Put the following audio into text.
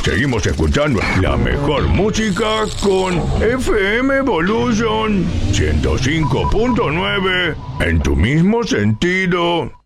Seguimos escuchando la mejor música con FM Evolution 105.9 en tu mismo sentido.